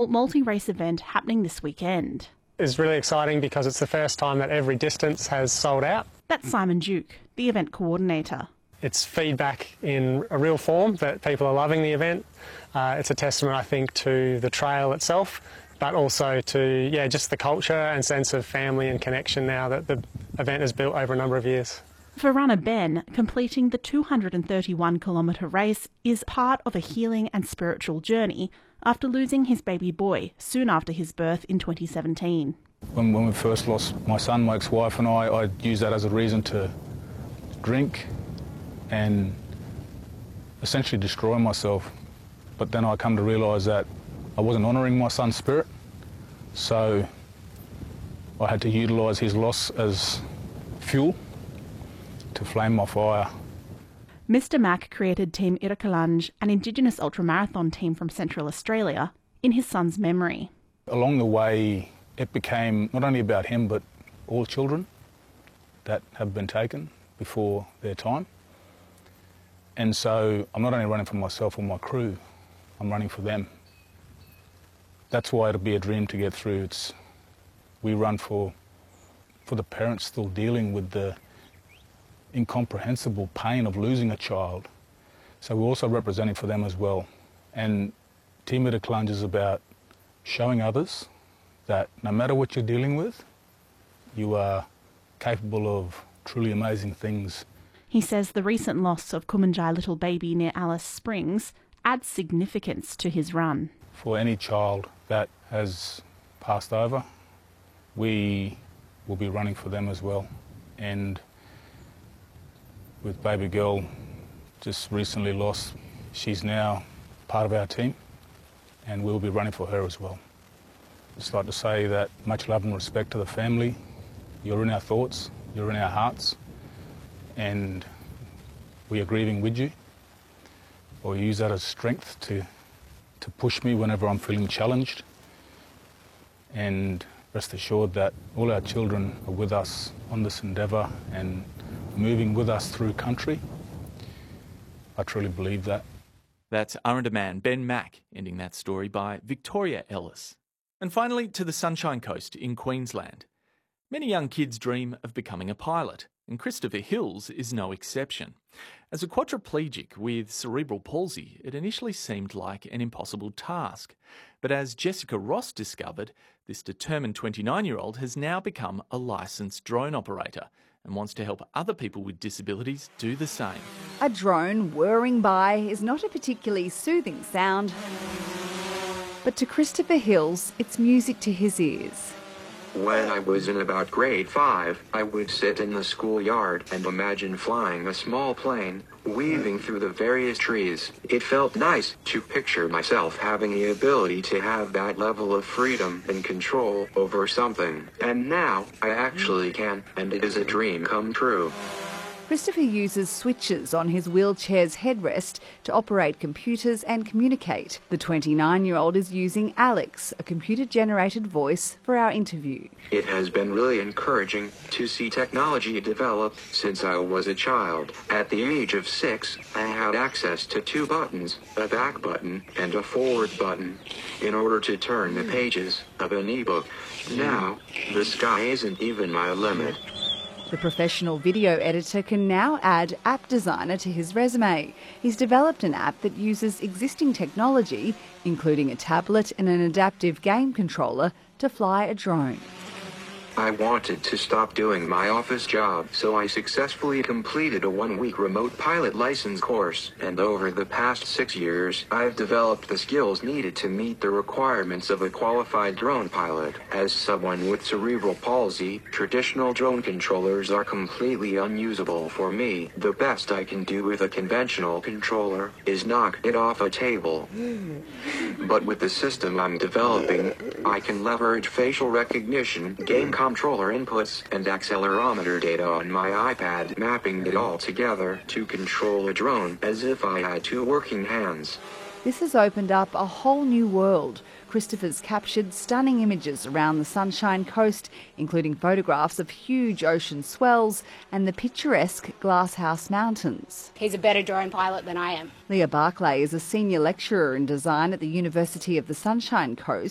full multi-race event happening this weekend. It's really exciting because it's the first time that every distance has sold out. That's Simon Duke, the event coordinator. It's feedback in a real form that people are loving the event. It's a testament, I think, to the trail itself, but also to just the culture and sense of family and connection now that the event has built over a number of years. For runner Ben, completing the 231-kilometre race is part of a healing and spiritual journey after losing his baby boy soon after his birth in 2017. When we first lost my son, my ex-wife and I used that as a reason to drink and essentially destroy myself. But then I come to realise that I wasn't honouring my son's spirit, so I had to utilise his loss as fuel to flame my fire. Mr Mack created Team Irakalanj, an Indigenous ultramarathon team from Central Australia, in his son's memory. Along the way, it became not only about him, but all children that have been taken before their time. And so I'm not only running for myself or my crew, I'm running for them. That's why it'll be a dream to get through. We run for the parents still dealing with the incomprehensible pain of losing a child. So we're also representing for them as well. And Team Irakalanj is about showing others that no matter what you're dealing with, you are capable of truly amazing things. He says the recent loss of Kumanjai little baby near Alice Springs adds significance to his run. For any child that has passed over, we will be running for them as well. And with baby girl just recently lost, she's now part of our team and we'll be running for her as well. Just like to say that much love and respect to the family. You're in our thoughts, you're in our hearts, and we are grieving with you. Or use that as strength to push me whenever I'm feeling challenged. And rest assured that all our children are with us on this endeavour and moving with us through country. I truly believe that. That's Arrernte man Ben Mack, ending that story by Victoria Ellis. And finally, to the Sunshine Coast in Queensland. Many young kids dream of becoming a pilot, and Christopher Hills is no exception. As a quadriplegic with cerebral palsy, it initially seemed like an impossible task. But as Jessica Ross discovered, this determined 29-year-old has now become a licensed drone operator and wants to help other people with disabilities do the same. A drone whirring by is not a particularly soothing sound, but to Christopher Hills, it's music to his ears. When I was in about grade 5, I would sit in the schoolyard and imagine flying a small plane, weaving through the various trees. It felt nice to picture myself having the ability to have that level of freedom and control over something. And now, I actually can, and it is a dream come true. Christopher uses switches on his wheelchair's headrest to operate computers and communicate. The 29-year-old is using Alex, a computer-generated voice, for our interview. It has been really encouraging to see technology develop since I was a child. At the age of 6, I had access to 2 buttons, a back button and a forward button, in order to turn the pages of an ebook. Now, the sky isn't even my limit. The professional video editor can now add App Designer to his resume. He's developed an app that uses existing technology, including a tablet and an adaptive game controller, to fly a drone. I wanted to stop doing my office job, so I successfully completed a 1-week remote pilot license course, and over the past 6 years, I've developed the skills needed to meet the requirements of a qualified drone pilot. As someone with cerebral palsy, traditional drone controllers are completely unusable for me. The best I can do with a conventional controller is knock it off a table. But with the system I'm developing, I can leverage facial recognition, game controller inputs, and accelerometer data on my iPad, mapping it all together to control a drone as if I had 2 working hands. This has opened up a whole new world. Christopher's captured stunning images around the Sunshine Coast, including photographs of huge ocean swells and the picturesque Glasshouse Mountains. He's a better drone pilot than I am. Leah Barclay is a senior lecturer in design at the University of the Sunshine Coast.